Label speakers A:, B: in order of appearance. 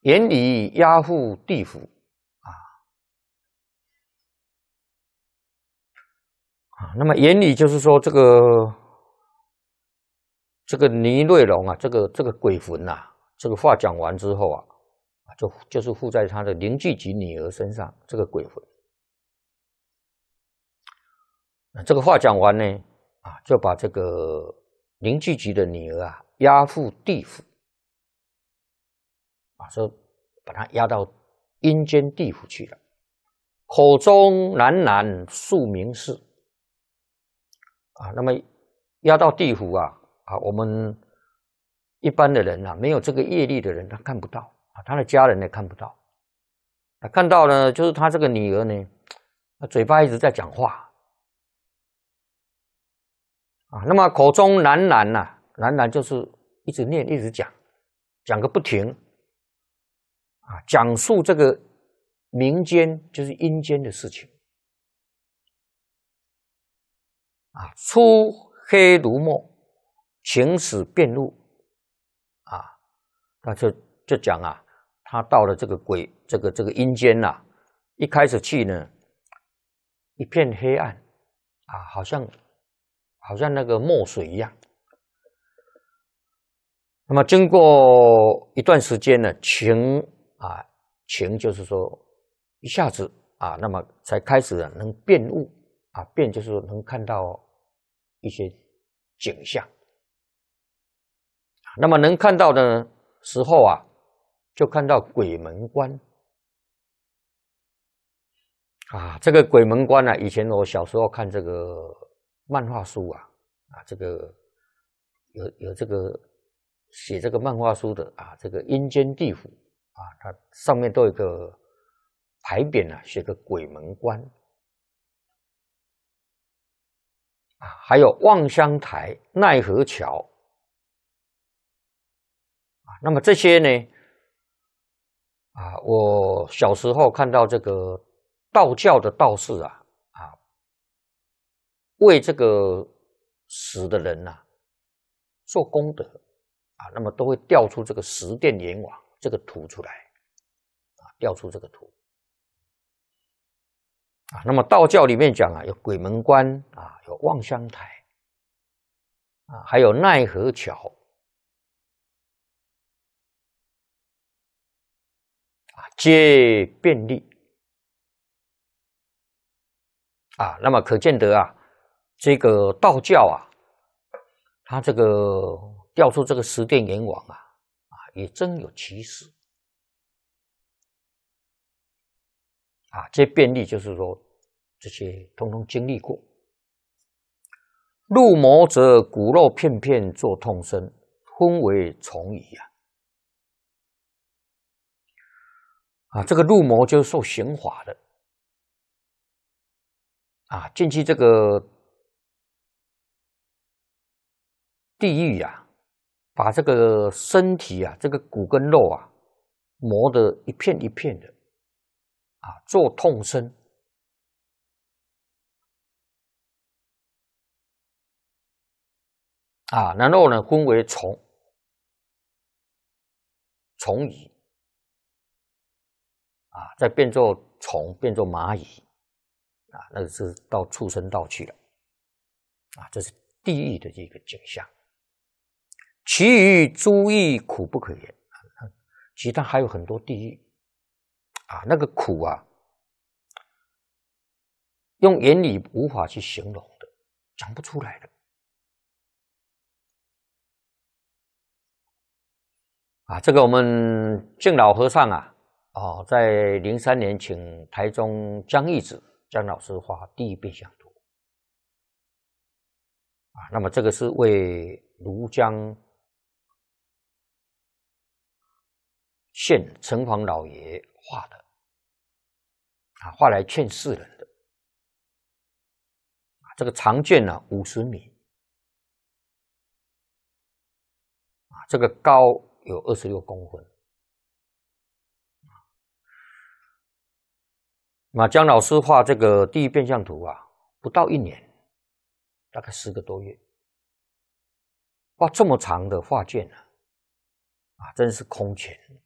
A: 眼里压覆地府那么眼里就是说这个倪瑞龙啊，这个鬼魂啊，这个话讲完之后啊，就是附在他的林聚集女儿身上，这个鬼魂。这个话讲完呢，就把这个林聚集的女儿啊押赴地府，说把他押到阴间地府去了。口中喃喃诉名事那么押到地府我们一般的人没有这个业力的人，他看不到他的家人也看不到。看到呢，就是他这个女儿呢，嘴巴一直在讲话那么口中喃喃喃喃就是一直念一直讲个不停讲述这个民间就是阴间的事情初黑如墨，情史遍露那就讲他到了这个这个阴间一开始去呢，一片黑暗好像那个墨水一样。那么经过一段时间呢，情就是说一下子那么才开始能辨物辨就是说能看到一些景象。那么能看到的时候就看到鬼门关这个鬼门关以前我小时候看这个漫画书这个有这个写这个漫画书的这个阴间地府它上面都有一个牌匾写个鬼门关还有望乡台、奈何桥那么这些呢我小时候看到这个道教的道士为这个死的人做功德那么都会调出这个十殿阎王这个图出来调出这个图那么道教里面讲有鬼门关有望乡台还有奈何桥皆便利那么可见得这个道教他这个调出这个十殿阎王也真有其事这些便利就是说这些通通经历过。入魔者骨肉片片作痛声，昏为虫蚁这个入魔就是受刑罚的进去这个地狱把这个身体这个骨跟肉磨得一片一片的做痛声然后呢分为虫蚁再变作虫，变作蚂蚁那个是到畜生道去了这是地狱的这个景象。其余诸狱苦不可言其他还有很多地狱那个苦用言语无法去形容的，讲不出来的这个我们敬老和尚在03年请台中江义子江老师画地狱变相图那么这个是为庐江县城隍老爷画的画来劝世人的这个长卷50米这个高有26公分那江老师画这个地狱变相图不到1年，大概10个多月，画这么长的画卷真是空前